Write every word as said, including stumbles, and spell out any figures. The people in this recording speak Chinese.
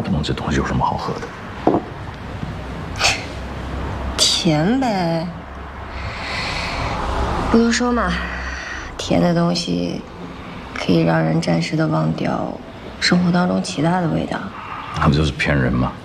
不懂这东西有什么好喝的。 甜呗，不都说嘛，甜的东西可以让人暂时的忘掉生活当中其他的味道。 那不就是骗人吗？